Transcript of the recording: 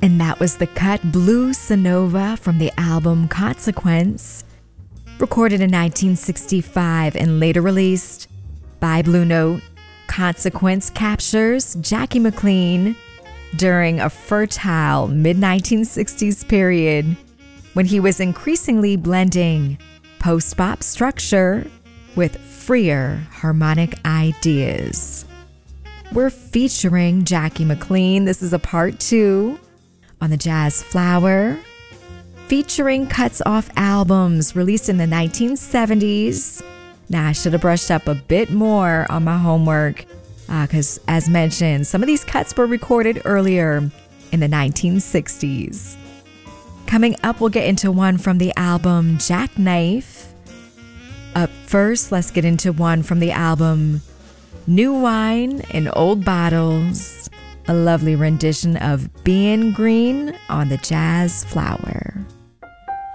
And that was the cut Blue Sonova from the album Consequence, recorded in 1965 and later released by Blue Note. Consequence captures Jackie McLean during a fertile mid-1960s period when he was increasingly blending post-bop structure with freer harmonic ideas. We're featuring Jackie McLean. This is a part 2 on the Jazz Flower, featuring cuts off albums released in the 1970s. Now, I should have brushed up a bit more on my homework because, as mentioned, some of these cuts were recorded earlier in the 1960s. Coming up, we'll get into one from the album Jackknife. Up first, let's get into one from the album New Wine in Old Bottles, a lovely rendition of Being Green on the Jazz Flower.